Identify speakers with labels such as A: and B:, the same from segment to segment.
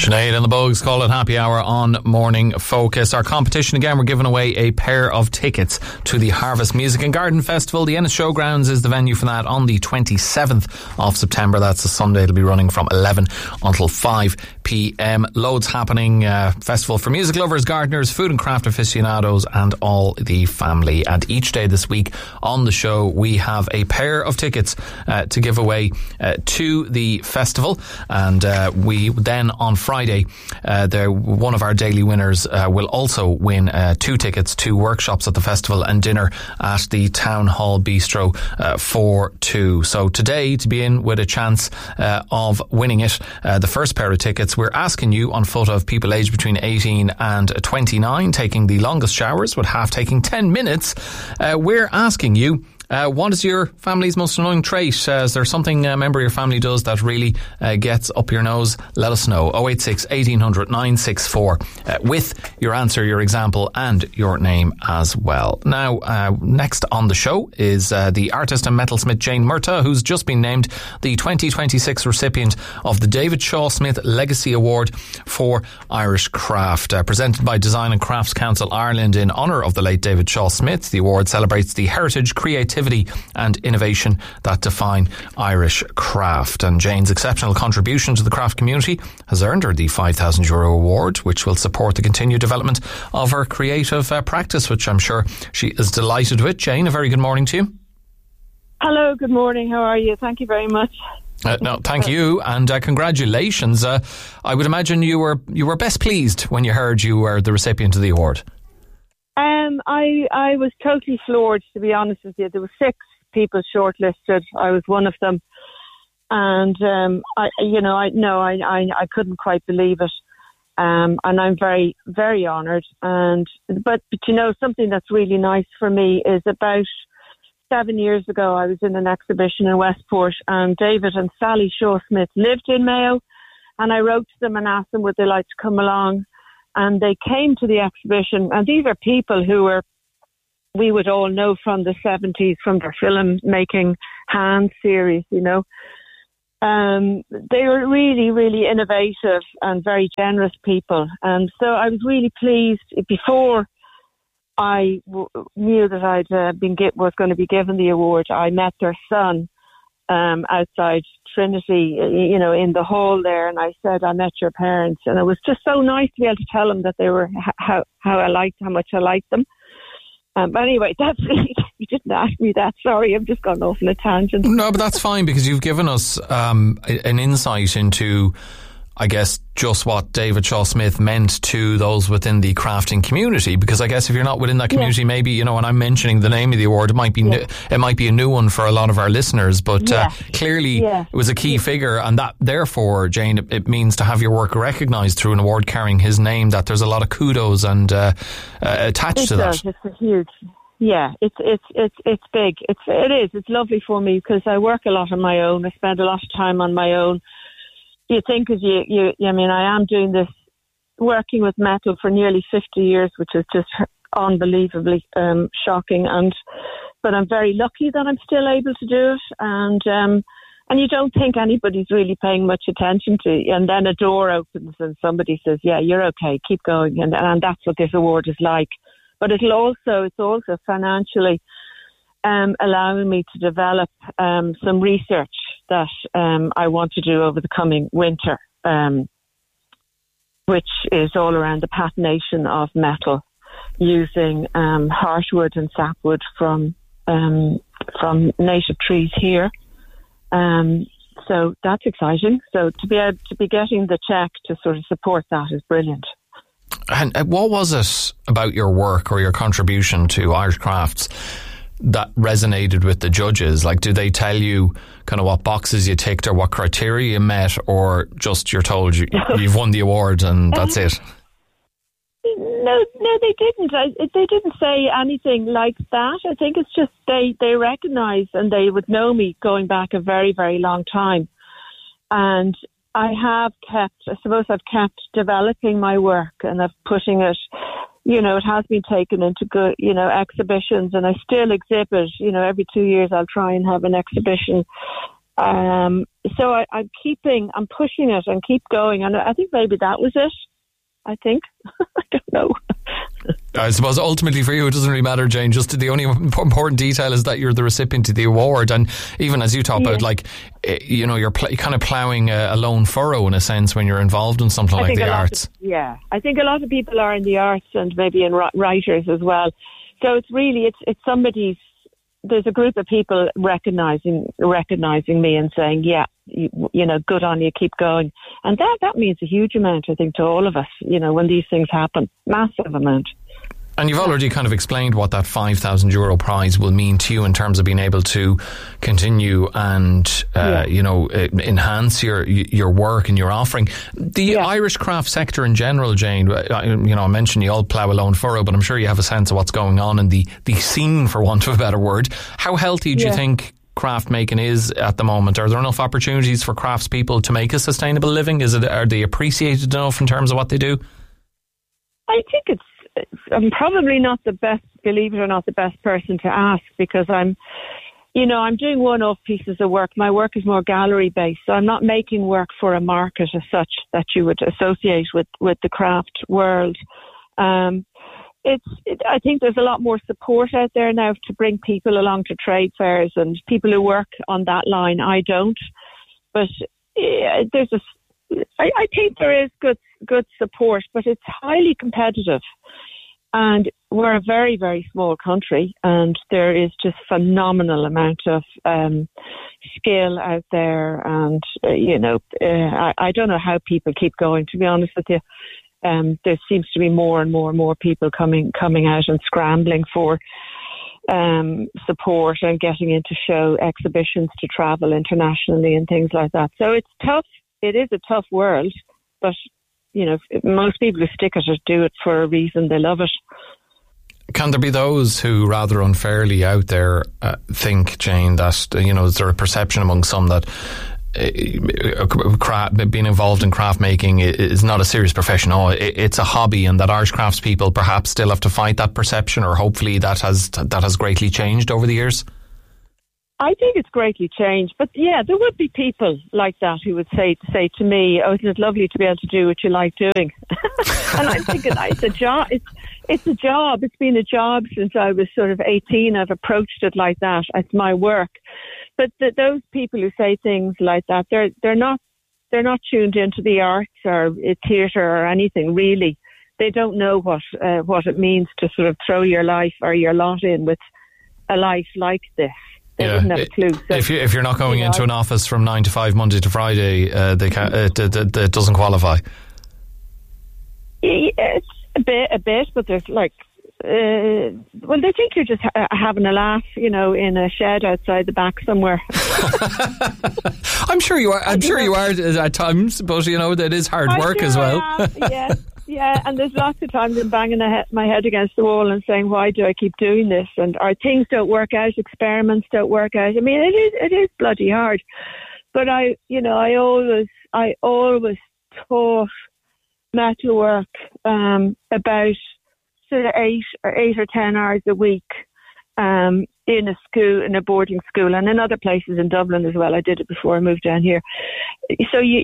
A: Sinead and the Bogues call it Happy Hour on Morning Focus. Our competition again, we're giving away a pair of tickets to the Harvest Music and Garden Festival. The Ennis Showgrounds is the venue for that on the 27th of September. That's a Sunday. It'll be running from 11 until 5 p.m. Loads happening. Festival for music lovers, gardeners, food and craft aficionados and all the family. And each day this week on the show we have a pair of tickets to give away to the festival. And we then on Friday, one of our daily winners will also win 2 tickets to workshops at the festival and dinner at the Town Hall Bistro for 2. So today, to be in with a chance of winning it, the first pair of tickets, we're asking you on foot of people aged between 18 and 29 taking the longest showers, with half taking 10 minutes. We're asking you, what is your family's most annoying trait? Is there something a member of your family does that really gets up your nose? Let us know. 086 1800 964 with your answer, your example and your name as well. Now, next on the show is the artist and metalsmith Jane Murtagh, who's just been named the 2026 recipient of the David Shaw Smith Legacy Award for Irish Craft, presented by Design and Crafts Council Ireland in honour of the late David Shaw Smith. The award celebrates the heritage, creativity and innovation that define Irish craft. And Jane's exceptional contribution to the craft community has earned her the €5,000 award, which will support the continued development of her creative practice, which I'm sure she is delighted with. Jane, a very good morning to you.
B: Hello, good morning. How are you? Thank you very much.
A: No, thank you, and congratulations. I would imagine you were best pleased when you heard you were the recipient of the award.
B: I was totally floored, to be honest with you. There were 6 people shortlisted. I was one of them, and I couldn't quite believe it. And I'm very, very honoured. But you know, something that's really nice for me is about 7 years ago, I was in an exhibition in Westport, and David and Sally Shaw Smith lived in Mayo, and I wrote to them and asked them would they like to come along. And they came to the exhibition, and these are people who we would all know from the 70s, from their film making Hand series, you know. They were really, really innovative and very generous people. And so I was really pleased. Before I knew that was going to be given the award, I met their son outside Trinity, you know, in the hall there, and I said, I met your parents, and it was just so nice to be able to tell them that they were how much I liked them. But anyway, that's you didn't ask me that. Sorry, I've just gone off on a tangent.
A: No, but that's fine, because you've given us an insight into, I guess, just what David Shaw Smith meant to those within the crafting community. Because I guess if you're not within that community, maybe, you know, when I'm mentioning the name of the award, it might be it might be a new one for a lot of our listeners. But clearly, it was a key figure, and that therefore, Jane, it means to have your work recognised through an award carrying his name. That there's a lot of kudos and attached to that.
B: It's a huge. Yeah, it's big. It's lovely for me because I work a lot on my own. I spend a lot of time on my own. You think, as I mean, I am doing this, working with metal for nearly 50 years, which is just unbelievably shocking. But I'm very lucky that I'm still able to do it. And you don't think anybody's really paying much attention to you. And then a door opens and somebody says, yeah, you're okay, keep going. And that's what this award is like. But it's also financially allowing me to develop some research that I want to do over the coming winter, which is all around the patination of metal using heartwood and sapwood from native trees here. So that's exciting. So to be able to be getting the check to sort of support that is brilliant.
A: And what was it about your work or your contribution to Irish crafts that resonated with the judges? Like, do they tell you kind of what boxes you ticked or what criteria you met, or just you're told you've won the award and that's it?
B: No, they didn't. They didn't say anything like that. I think it's just they recognise, and they would know me going back a very, very long time. And I've kept developing my work, and I've putting it, you know, it has been taken into good, you know, exhibitions, and I still exhibit, you know, every 2 years I'll try and have an exhibition So I'm pushing it and keep going. And I think maybe that was it. I think. I don't know.
A: I suppose ultimately for you it doesn't really matter, Jane. Just the only important detail is that you're the recipient of the award, and even as you talk about, like, you know, you're kind of ploughing a lone furrow in a sense when you're involved in something like the arts.
B: I think a lot of people are in the arts and maybe in writers as well. So it's really it's somebody's. There's a group of people recognizing me and saying, yeah, you know, good on you, keep going. And that means a huge amount, I think, to all of us, you know, when these things happen. Massive amount.
A: And you've already kind of explained what that €5,000 prize will mean to you in terms of being able to continue and, you know, enhance your work and your offering. The Irish craft sector in general, Jane, you know, I mentioned you all plough a lone furrow, but I'm sure you have a sense of what's going on in the scene, for want of a better word. How healthy do you think craft making is at the moment? Are there enough opportunities for craftspeople to make a sustainable living? Are they appreciated enough in terms of what they do?
B: I think I'm probably not the best, believe it or not, the best person to ask, because I'm doing one-off pieces of work. My work is more gallery-based, so I'm not making work for a market as such that you would associate with the craft world. I think there's a lot more support out there now to bring people along to trade fairs and people who work on that line. I don't, but I think there is good support, but it's highly competitive. And we're a very, very small country, and there is just phenomenal amount of skill out there. And, you know, I don't know how people keep going, to be honest with you. There seems to be more and more people coming out and scrambling for support and getting into show exhibitions to travel internationally and things like that. So it's tough. It is a tough world, but you know, most people who stick at it do it for a reason. They love it.
A: Can there be those who rather unfairly out there think, Jane, that, you know, is there a perception among some that being involved in craft making is not a serious profession? Oh, it's a hobby, and that Irish craftspeople perhaps still have to fight that perception, or hopefully that has greatly changed over the years?
B: I think it's greatly changed, but yeah, there would be people like that who would say to me, "Oh, isn't it lovely to be able to do what you like doing?" And I'm thinking, it's a job. It's a job. It's been a job since I was sort of 18. I've approached it like that. It's my work. But those people who say things like that, they're not tuned into the arts or theatre or anything really. They don't know what it means to sort of throw your life or your lot in with a life like this. They wouldn't have a clue. So, if you're not going into
A: an office from 9 to 5 Monday to Friday, it doesn't qualify.
B: It's a bit, but there's like, well, they think you're just having a laugh, you know, in a shed outside the back somewhere.
A: I'm sure you are. I'm sure you are at times, but you know that is hard work as well.
B: Yeah, and there's lots of times I'm banging my head against the wall and saying, why do I keep doing this? And our things don't work out, experiments don't work out. I mean, it is bloody hard. But I always taught metalwork about sort of 8 or 10 hours a week in a school, in a boarding school, and in other places in Dublin as well. I did it before I moved down here. So you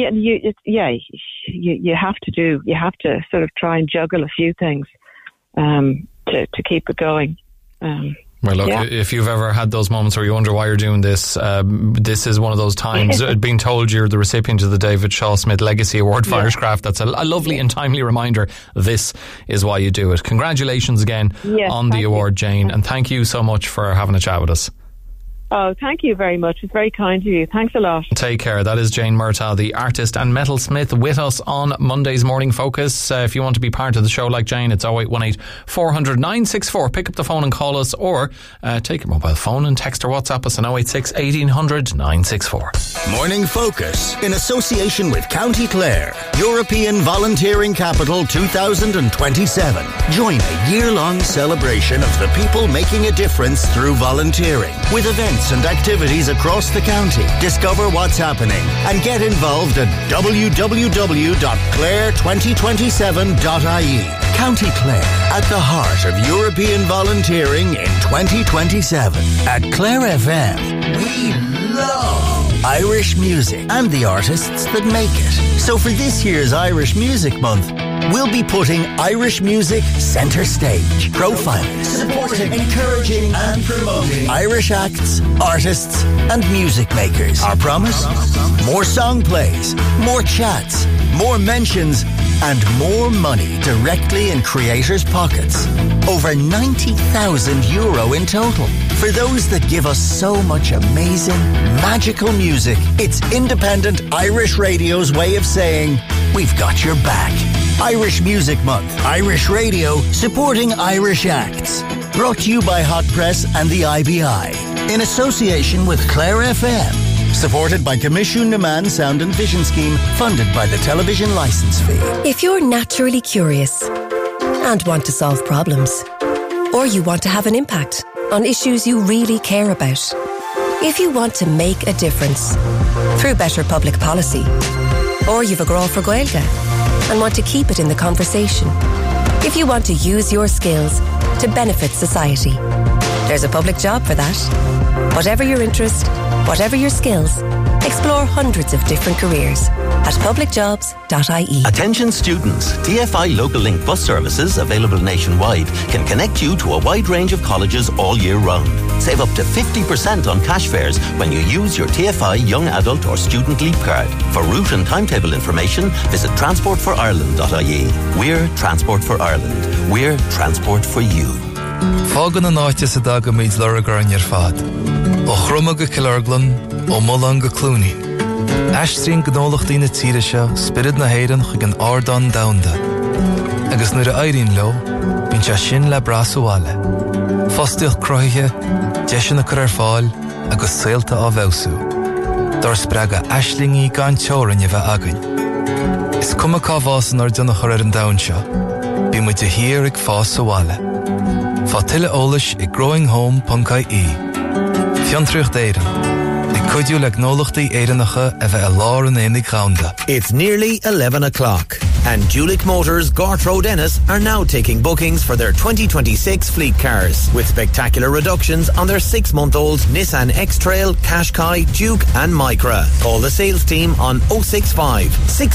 B: have to sort of try and juggle a few things to keep it going.
A: Well, look, if you've ever had those moments where you wonder why you're doing this, this is one of those times. Being told you're the recipient of the David Shaw Smith Legacy Award for Irish Craft, that's a lovely and timely reminder. This is why you do it. Congratulations again on the award, Jane, and thank you so much for having a chat with us.
B: Oh, thank you very much. It's very kind of you. Thanks a lot.
A: Take care. That is Jane Murtaugh, the artist and metalsmith, with us on Monday's Morning Focus. If you want to be part of the show like Jane, it's 0818 400 964. Pick up the phone and call us, or take your mobile phone and text or WhatsApp us on 086 1800 964.
C: Morning Focus, in association with County Clare, European Volunteering Capital 2027. Join a year-long celebration of the people making a difference through volunteering, with events and activities across the county. Discover what's happening and get involved at www.clare2027.ie. County Clare, at the heart of European volunteering in 2027. At Clare FM, we love Irish music and the artists that make it. So for this year's Irish Music Month, we'll be putting Irish music centre stage, profiling, supporting, encouraging and promoting Irish acts, artists and music makers. Our promise? More song plays, more chats, more mentions and more money directly in creators' pockets. Over €90,000 in total. For those that give us so much amazing, magical music, it's independent Irish radio's way of saying, we've got your back. Irish Music Month. Irish Radio, supporting Irish acts. Brought to you by Hot Press and the IBI. In association with Clare FM. Supported by Commission Naman Sound and Vision Scheme, funded by the television licence fee.
D: If you're naturally curious and want to solve problems, or you want to have an impact on issues you really care about, if you want to make a difference through better public policy, or you've a grá for Gaeilge and want to keep it in the conversation, if you want to use your skills to benefit society, there's a public job for that. Whatever your interest, whatever your skills, explore hundreds of different careers at publicjobs.ie.
E: Attention students, TFI Local Link bus services available nationwide can connect you to a wide range of colleges all year round. Save up to 50% on cash fares when you use your TFI Young Adult or Student Leap Card. For route and timetable information, visit transportforireland.ie. We're Transport for Ireland. We're Transport for you.
F: Fágan an áite sa dag a míid luragar an fad. Ó chruma go Killarglan, ó Mullan go Clooney. Aistrín gnólacht na tíre seo, spirid na héirean chug an ardán daunda. Agus nuair a éirín leo, bín se sin le brasúáile. Fostiach croithe, deisian na cur fáil, agus saolta á bhesú. Dar spreaga aislingi gan teoran a bheith againn. Is cuma cá bhásan ar duna chur an daun seo, bí mu de hir ag fásúáile. Fá tuile ólas I growinghome.ie. Fiontrúcht éirean. Nig cuidiú le gnólachtaí éireanacha a bheith a lár an énig ghaunda.
G: It's nearly 11 o'clock and Julick Motors, Gartrow Dennis are now taking bookings for their 2026 fleet cars with spectacular reductions on their 6-month-old Nissan X-Trail, Qashqai, Duke and Micra. Call the sales team on 065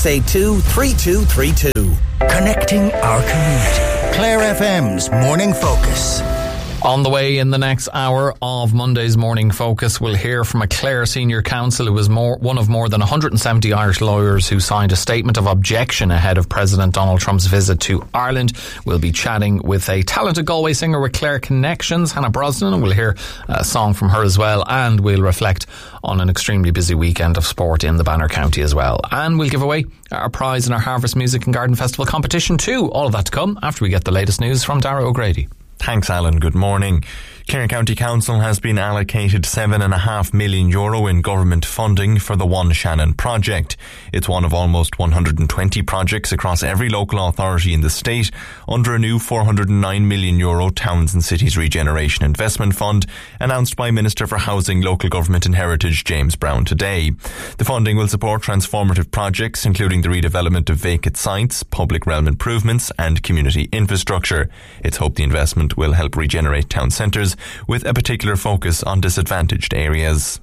G: 682 3232.
C: Connecting our community. Clare FM's Morning Focus.
A: On the way in the next hour of Monday's Morning Focus, we'll hear from a Clare senior counsel who was one of more than 170 Irish lawyers who signed a statement of objection ahead of President Donald Trump's visit to Ireland. We'll be chatting with a talented Galway singer with Clare connections, Hannah Brosnan, and we'll hear a song from her as well. And we'll reflect on an extremely busy weekend of sport in the Banner County as well. And we'll give away our prize in our Harvest Music and Garden Festival competition too. All of that to come after we get the latest news from Dara O'Grady.
H: Thanks, Alan. Good morning. Clare County Council has been allocated €7.5 million in government funding for the One Shannon project. It's one of almost 120 projects across every local authority in the state under a new €409 million Towns and Cities Regeneration Investment Fund announced by Minister for Housing, Local Government and Heritage James Brown today. The funding will support transformative projects including the redevelopment of vacant sites, public realm improvements and community infrastructure. It's hoped the investment will help regenerate town centres with a particular focus on disadvantaged areas.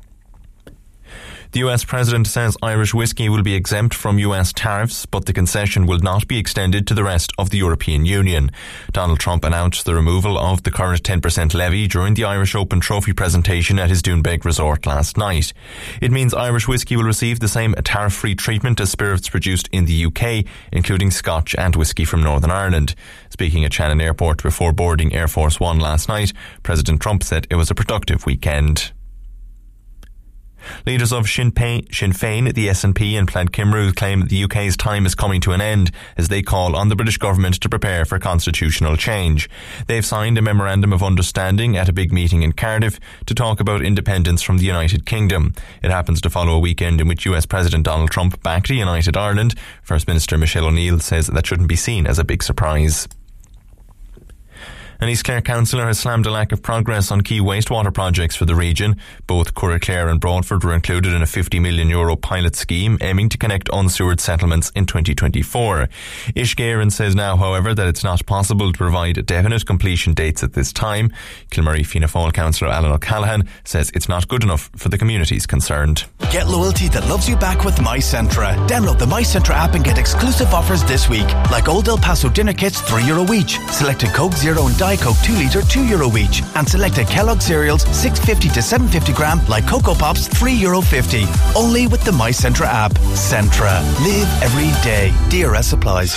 H: The US President says Irish whiskey will be exempt from US tariffs, but the concession will not be extended to the rest of the European Union. Donald Trump announced the removal of the current 10% levy during the Irish Open Trophy presentation at his Doonbeg resort last night. It means Irish whiskey will receive the same tariff-free treatment as spirits produced in the UK, including Scotch and whiskey from Northern Ireland. Speaking at Shannon Airport before boarding Air Force One last night, President Trump said it was a productive weekend. Leaders of Sinn Féin, the SNP and Plaid Cymru claim that the UK's time is coming to an end as they call on the British government to prepare for constitutional change. They've signed a memorandum of understanding at a big meeting in Cardiff to talk about independence from the United Kingdom. It happens to follow a weekend in which US President Donald Trump backed a united Ireland. First Minister Michelle O'Neill says that shouldn't be seen as a big surprise. An East Clare councillor has slammed a lack of progress on key wastewater projects for the region. Both Curraclare and Broadford were included in a €50 million pilot scheme aiming to connect unsewered settlements in 2024. Ishgaren says now, however, that it's not possible to provide definite completion dates at this time. Kilmurray Fianna Fáil councillor Alan O'Callaghan says it's not good enough for the communities concerned.
I: Get loyalty that loves you back with MyCentra. Download the MyCentra app and get exclusive offers this week, like Old El Paso dinner kits €3 each, selected Coke Zero and Diet Coke 2 litre €2 each, and selected Kellogg cereals 650 to 750 gram like Cocoa Pops €3.50. Only with the MyCentra app. Centra. Live every day. DRS applies.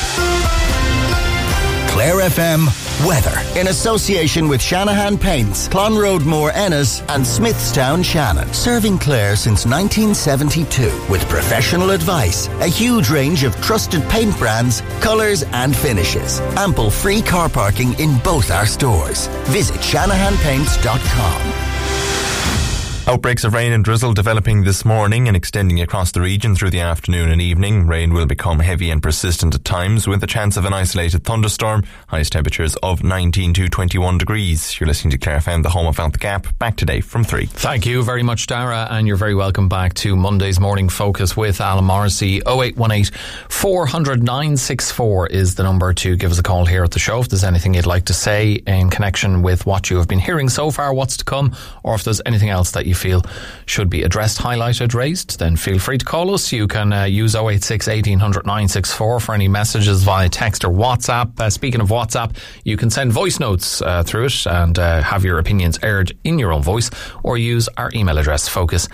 C: Clare FM weather in association with Shanahan Paints, Clonroadmore Ennis and Smithstown Shannon. Serving Clare since 1972 with professional advice, a huge range of trusted paint brands, colours and finishes. Ample free car parking in both our stores. Visit shanahanpaints.com.
H: Outbreaks of rain and drizzle developing this morning and extending across the region through the afternoon and evening. Rain will become heavy and persistent at times with a chance of an isolated thunderstorm. Highest temperatures of 19 to 21 degrees. You're listening to Clare FM, the home of Out the Gap. Back today from 3.
A: Thank you very much, Dara, and you're very welcome back to Monday's Morning Focus with Alan Morrissey. 0818 400 964 is the number to give us a call here at the show if there's anything you'd like to say in connection with what you have been hearing so far, what's to come, or if there's anything else that you feel should be addressed, highlighted, raised, then feel free to call us. You can use 086 1800 964 for any messages via text or WhatsApp. Speaking of WhatsApp, you can send voice notes through it and have your opinions aired in your own voice, or use our email address,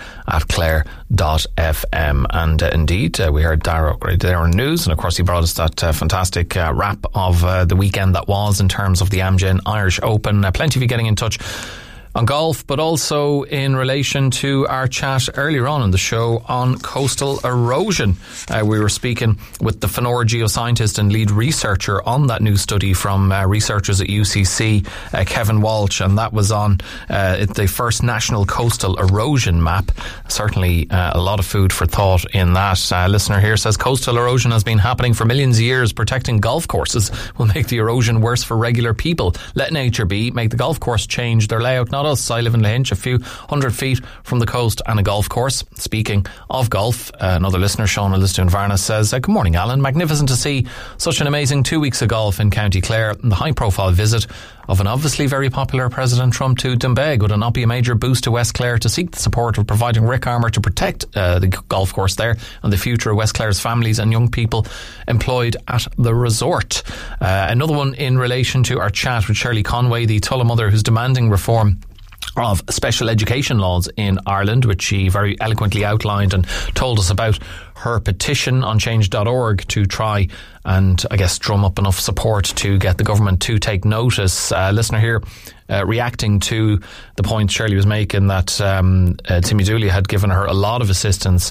A: focus@clare.fm. And indeed, we heard Dara upgrade there on news, and of course he brought us that fantastic wrap of the weekend that was in terms of the Amgen Irish Open. Plenty of you getting in touch on golf, but also in relation to our chat earlier on in the show on coastal erosion. We were speaking with the Fenora geoscientist and lead researcher on that new study from researchers at UCC, Kevin Walsh, and that was on the first national coastal erosion map. Certainly a lot of food for thought in that. Listener here says coastal erosion has been happening for millions of years. Protecting golf courses will make the erosion worse for regular people. Let nature be. Make the golf course change their layout, not us. I live in Lahinch, a few hundred feet from the coast and a golf course. Speaking of golf, another listener, Sean Listoon Varna, says, good morning, Alan. Magnificent to see such an amazing 2 weeks of golf in County Clare. The high-profile visit of an obviously very popular President Trump to Doonbeg. Would it not be a major boost to West Clare to seek the support of providing Rick Armour to protect the golf course there and the future of West Clare's families and young people employed at the resort? Another one in relation to our chat with Shirley Conway, the Tulla mother who's demanding reform of special education laws in Ireland, which she very eloquently outlined and told us about her petition on change.org to try and, I guess, drum up enough support to get the government to take notice. Listener here reacting to the point Shirley was making that Timmy Dooley had given her a lot of assistance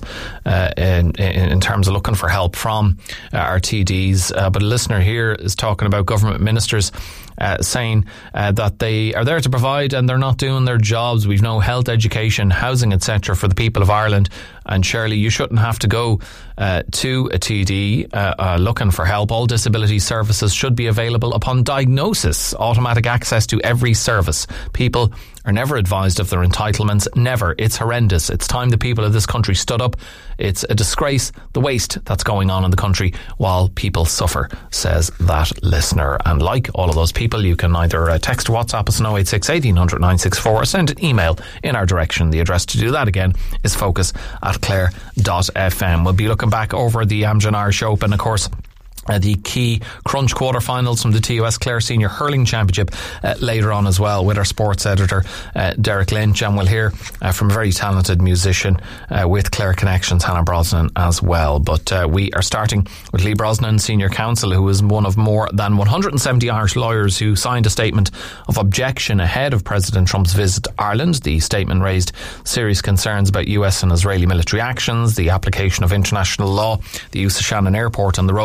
A: in terms of looking for help from our TDs. But a listener here is talking about government ministers saying that they are there to provide and they're not doing their jobs. We've no health, education, housing, etc. for the people of Ireland. And Shirley, you shouldn't have to go to a TD looking for help. All disability services should be available upon diagnosis. Automatic access to every service. People are never advised of their entitlements. Never. It's horrendous. It's time the people of this country stood up. It's a disgrace, the waste that's going on in the country while people suffer, says that listener. And like all of those people, you can either text or WhatsApp us on 086 1800 964 or send an email in our direction. The address to do that again is focus@clare.fm. We'll be looking back over the Amgen Irish Open, of course. The key crunch quarterfinals from the TUS Clare Senior Hurling Championship later on as well with our sports editor Derek Lynch, and we'll hear from a very talented musician with Clare Connections, Hannah Brosnan, as well. But we are starting with Lee Brosnan, Senior Counsel, who is one of more than 170 Irish lawyers who signed a statement of objection ahead of President Trump's visit to Ireland. The statement raised serious concerns about US and Israeli military actions, the application of international law, the use of Shannon Airport, and the role Ireland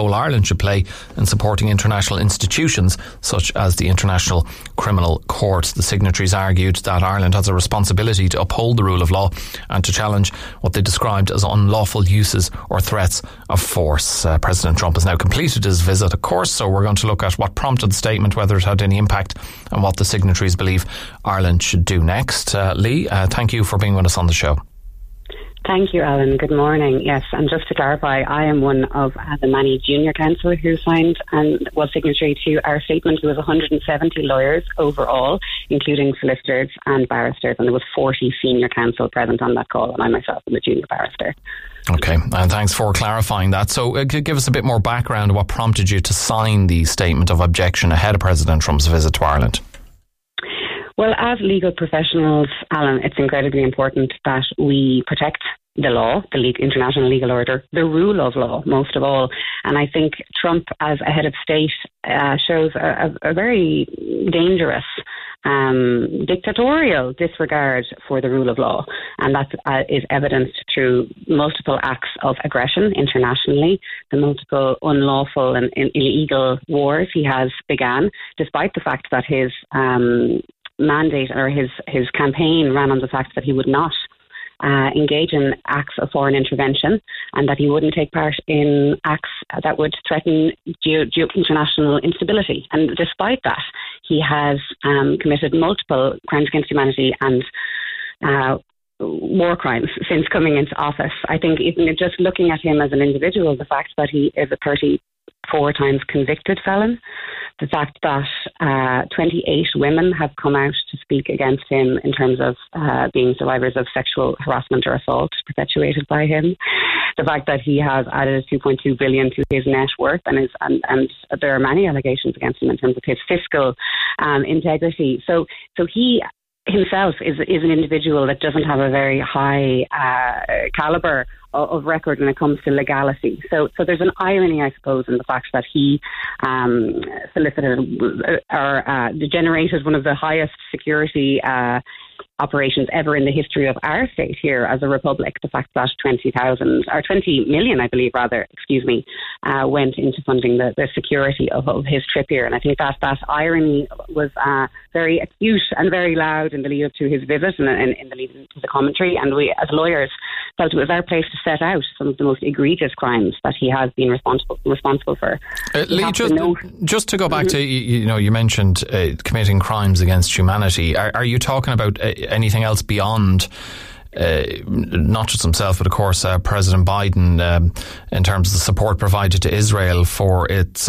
A: should play in supporting international institutions such as the International Criminal Court. The signatories argued that Ireland has a responsibility to uphold the rule of law and to challenge what they described as unlawful uses or threats of force. President Trump has now completed his visit, of course, so we're going to look at what prompted the statement, whether it had any impact, and what the signatories believe Ireland should do next. Lee, thank you for being with us on the show.
J: Thank you, Alan. Good morning. Yes, and just to clarify, I am one of the many junior counsel who signed and was signatory to our statement. There was 170 lawyers overall, including solicitors and barristers, and there was 40 senior counsel present on that call, and I myself am a junior barrister.
A: Okay, and thanks for clarifying that. So give us a bit more background on what prompted you to sign the statement of objection ahead of President Trump's visit to Ireland.
J: Well, as legal professionals, Alan, it's incredibly important that we protect the law, the international legal order, the rule of law, most of all. And I think Trump, as a head of state, shows a very dangerous dictatorial disregard for the rule of law. And that is evidenced through multiple acts of aggression internationally, the multiple unlawful and illegal wars he has began, despite the fact that his mandate or his campaign ran on the fact that he would not engage in acts of foreign intervention and that he wouldn't take part in acts that would threaten international instability. And despite that, he has committed multiple crimes against humanity and war crimes since coming into office. I think even just looking at him as an individual, the fact that he is a 34 times convicted felon, the fact that 28 women have come out to speak against him in terms of being survivors of sexual harassment or assault perpetuated by him, the fact that he has added $2.2 billion to his net worth, and there are many allegations against him in terms of his fiscal integrity. So he himself is an individual that doesn't have a very high caliber of record when it comes to legality. So there's an irony, I suppose, in the fact that he solicited or generated one of the highest security operations ever in the history of our state here as a republic. The fact that 20 million, I believe, went into funding the security of his trip here. And I think that irony was very acute and very loud in the lead up to his visit and in the lead up to the commentary. And we, as lawyers, felt it was our place to set out some of the most egregious crimes that he has been responsible for.
A: Lee, just to go back to, you mentioned committing crimes against humanity. Are you talking about anything else beyond not just himself, but of course President Biden, in terms of the support provided to Israel for its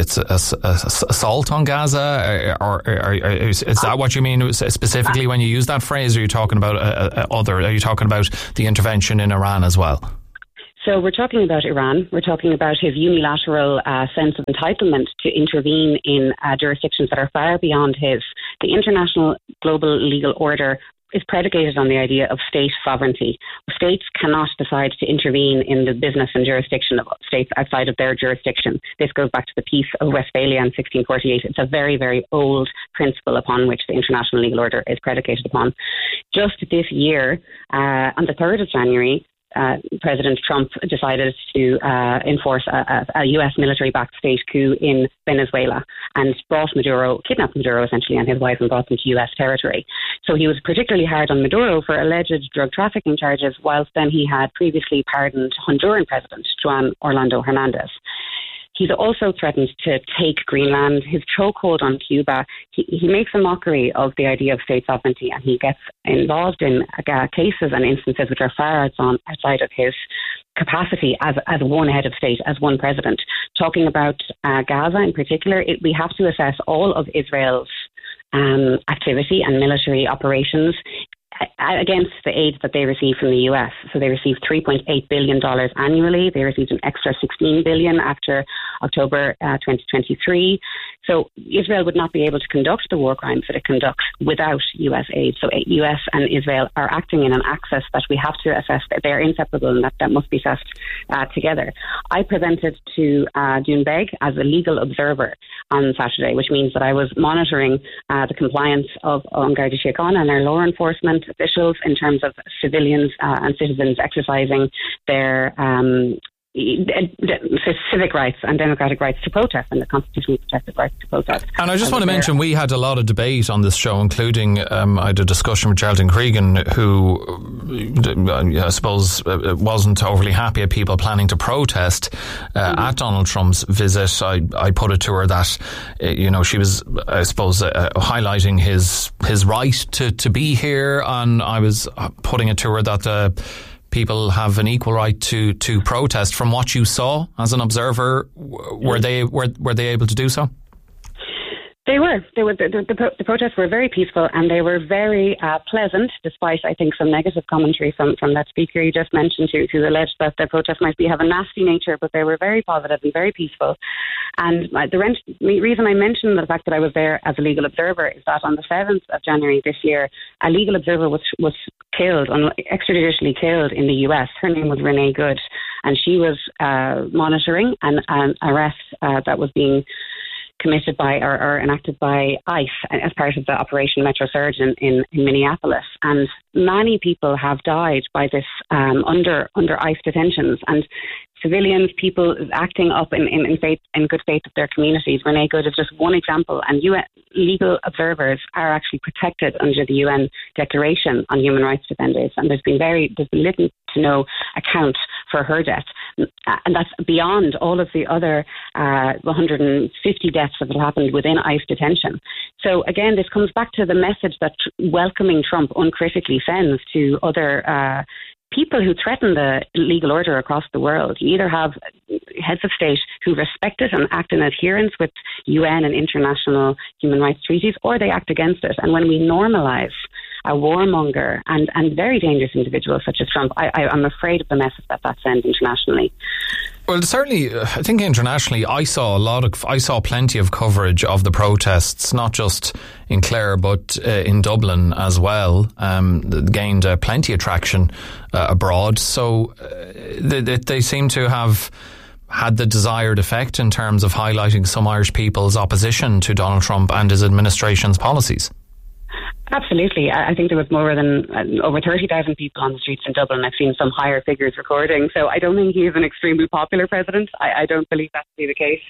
A: assault on Gaza? Or is that what you mean specifically when you use that phrase? Or are you talking about Are you talking about the intervention in Iran as well?
J: So we're talking about Iran. We're talking about his unilateral sense of entitlement to intervene in jurisdictions that are far beyond his. The international global legal order is predicated on the idea of state sovereignty. States cannot decide to intervene in the business and jurisdiction of states outside of their jurisdiction. This goes back to the Peace of Westphalia in 1648. It's a very, very old principle upon which the international legal order is predicated upon. Just this year, on the 3rd of January, President Trump decided to enforce a U.S. military-backed state coup in Venezuela and kidnapped Maduro essentially and his wife and brought them to U.S. territory. So he was particularly hard on Maduro for alleged drug trafficking charges, whilst then he had previously pardoned Honduran President Juan Orlando Hernandez. He's also threatened to take Greenland. His chokehold on Cuba, he makes a mockery of the idea of state sovereignty, and he gets involved in cases and instances which are far outside of his capacity as one head of state, as one president. Talking about Gaza in particular, we have to assess all of Israel's activity and military operations against the aid that they receive from the US. So they receive $3.8 billion annually. They received an extra $16 billion after October 2023. So Israel would not be able to conduct the war crimes that it conducts without US aid. So US and Israel are acting in an axis that we have to assess that they're inseparable and that must be assessed together. I presented to June Beg as a legal observer on Saturday, which means that I was monitoring the compliance of Garda Síochána and our law enforcement officials in terms of civilians and citizens exercising their civic rights and democratic rights to protest, and the constitutionally protected rights to protest.
A: And I just want to mention, we had a lot of debate on this show, including I had a discussion with Geraldine Cregan, who I suppose wasn't overly happy at people planning to protest at Donald Trump's visit. I put it to her that she was, I suppose, highlighting his right to be here, and I was putting it to her that people have an equal right to protest. From what you saw as an observer, were they able to do so?
J: They were. The protests were very peaceful, and they were very pleasant, despite, I think, some negative commentary from that speaker you just mentioned, who alleged that the protests might have a nasty nature, but they were very positive and very peaceful. And the reason I mentioned the fact that I was there as a legal observer is that on the 7th of January this year, a legal observer was killed, extrajudicially killed in the US. Her name was Renee Good, and she was monitoring an arrest that was being committed by or enacted by ICE as part of the Operation Metro Surge in Minneapolis. And many people have died by this under ICE detentions, and civilians, people acting up in good faith of their communities. Renee Good is just one example, and UN legal observers are actually protected under the UN Declaration on Human Rights Defenders, and there's been little to no account for her death, and that's beyond all of the other 150 deaths that have happened within ICE detention. So again, this comes back to the message that welcoming Trump uncritically sends to other people who threaten the legal order across the world. You either have heads of state who respect it and act in adherence with UN and international human rights treaties, or they act against it. And when we normalise a warmonger and very dangerous individuals such as Trump, I'm afraid of the message that sends internationally.
A: Well, certainly, I think internationally, I saw plenty of coverage of the protests, not just in Clare but in Dublin as well. Gained plenty of traction abroad, so they seem to have had the desired effect in terms of highlighting some Irish people's opposition to Donald Trump and his administration's policies.
J: Absolutely. I think there was more than over 30,000 people on the streets in Dublin. I've seen some higher figures recording. So I don't think he is an extremely popular president. I don't believe that to be the case.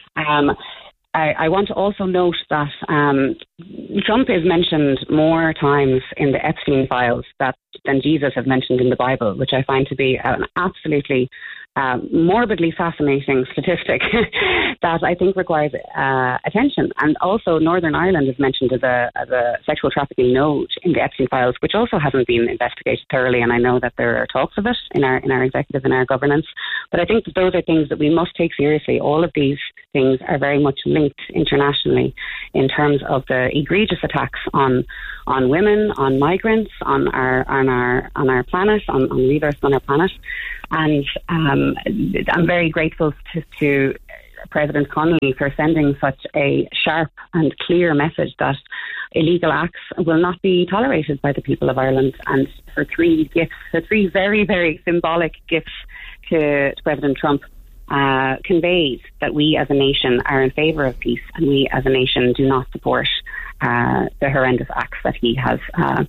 J: I want to also note that Trump is mentioned more times in the Epstein files than Jesus is mentioned in the Bible, which I find to be an absolutely morbidly fascinating statistic that I think requires attention. And also Northern Ireland is mentioned as a sexual trafficking node in the Epstein files, which also hasn't been investigated thoroughly, and I know that there are talks of it in our executive and our governance. But I think that those are things that we must take seriously. All of these things are very much linked internationally in terms of the egregious attacks on women, on migrants, on our planet, on resources on our planet. And I'm very grateful to President Connolly for sending such a sharp and clear message that illegal acts will not be tolerated by the people of Ireland, and for three very, very symbolic gifts to President Trump conveys that we as a nation are in favour of peace, and we as a nation do not support the horrendous acts that he has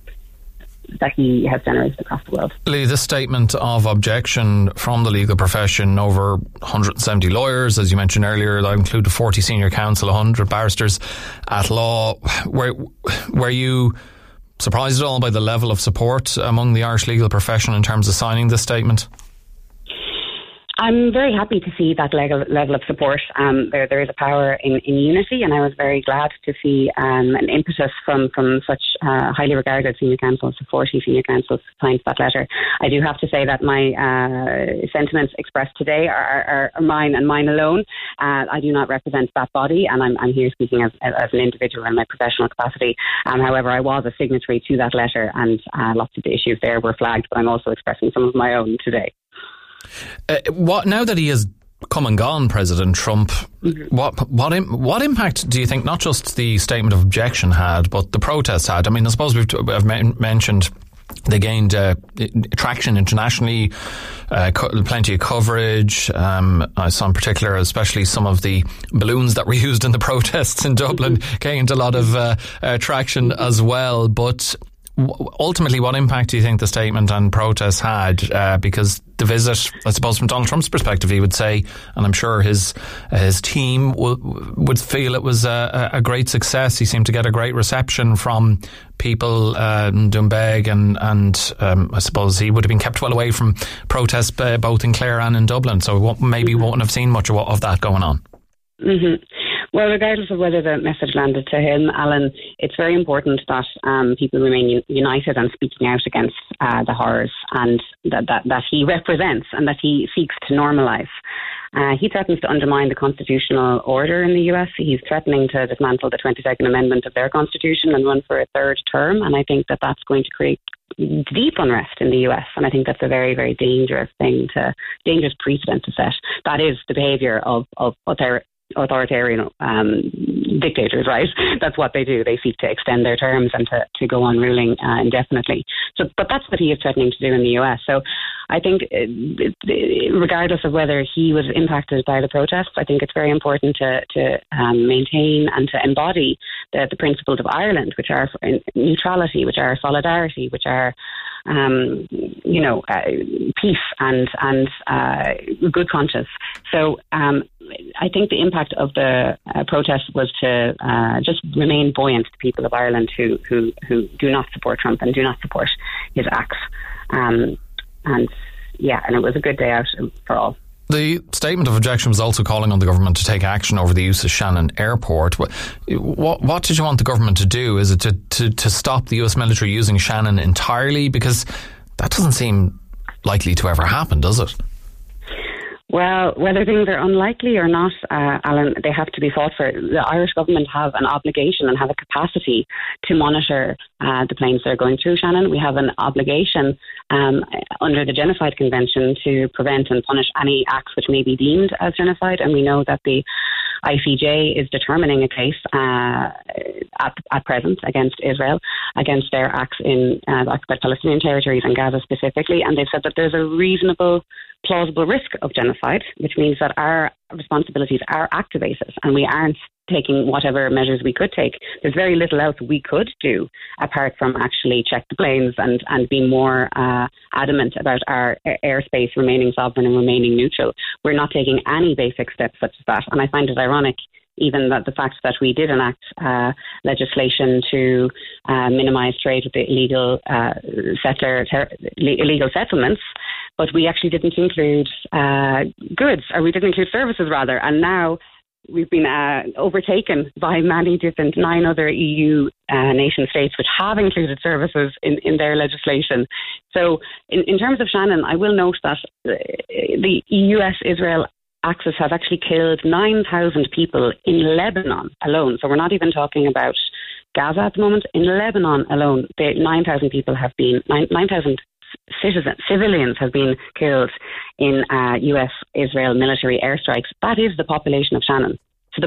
J: generated across the world.
A: Lee, this statement of objection from the legal profession, over 170 lawyers, as you mentioned earlier, that included 40 senior counsel, 100 barristers at law. Were you surprised at all by the level of support among the Irish legal profession in terms of signing this statement?
J: I'm very happy to see that level of support. There is a power in unity, and I was very glad to see an impetus from such highly regarded senior counsels, 40 senior counsels signed that letter. I do have to say that my sentiments expressed today are mine and mine alone. I do not represent that body, and I'm here speaking as an individual in my professional capacity. However, I was a signatory to that letter, and lots of the issues there were flagged, but I'm also expressing some of my own today.
A: Now that he has come and gone, President Trump, what impact do you think not just the statement of objection had, but the protests had? I mean, I suppose we've mentioned they gained traction internationally, plenty of coverage. I saw in particular, especially some of the balloons that were used in the protests in Dublin, gained a lot of traction as well. But ultimately, what impact do you think the statement and protests had? Because the visit, I suppose, from Donald Trump's perspective, he would say, and I'm sure his team would feel it was a great success. He seemed to get a great reception from people in Doonbeg, and I suppose he would have been kept well away from protests both in Clare and in Dublin, so maybe won't have seen much of that going on.
J: Mm-hmm. Well, regardless of whether the message landed to him, Alan, it's very important that people remain united and speaking out against the horrors and that he represents and that he seeks to normalise. He threatens to undermine the constitutional order in the US. He's threatening to dismantle the 22nd Amendment of their constitution and run for a third term. And I think that that's going to create deep unrest in the US. And I think that's a very, very dangerous precedent to set. That is the behaviour of authoritarian dictators, right? That's what they do. They seek to extend their terms and to go on ruling indefinitely. But that's what he is threatening to do in the US. So I think regardless of whether he was impacted by the protests, I think it's very important to maintain and to embody the principles of Ireland, which are neutrality, which are solidarity, which are peace and good conscience. So I think the impact of the protest was to just remain buoyant to people of Ireland who do not support Trump and do not support his acts. And it was a good day out for all.
A: The statement of objection was also calling on the government to take action over the use of Shannon Airport. What did you want the government to do? Is it to stop the US military using Shannon entirely? Because that doesn't seem likely to ever happen, does it?
J: Well, whether things are unlikely or not, Alan, they have to be fought for. The Irish government have an obligation and have a capacity to monitor the planes that are going through Shannon. We have an obligation under the Genocide Convention to prevent and punish any acts which may be deemed as genocide. And we know that the ICJ is determining a case at present against Israel, against their acts in the occupied Palestinian territories and Gaza specifically. And they've said that there's a reasonable, plausible risk of genocide, which means that our responsibilities are activated and we aren't taking whatever measures we could take. There's very little else we could do apart from actually check the planes and be more adamant about our airspace remaining sovereign and remaining neutral. We're not taking any basic steps such as that. And I find it ironic even that the fact that we did enact legislation to minimise trade with the illegal illegal settlements, but we actually didn't include goods, or we didn't include services rather, and now we've been overtaken by 9 other EU nation states which have included services in their legislation. So in terms of Shannon, I will note that the US-Israel axis has actually killed 9,000 people in Lebanon alone. So we're not even talking about Gaza at the moment. In Lebanon alone, 9,000 people have been, 9,000 civilians have been killed in US-Israel military airstrikes. That is the population of Shannon.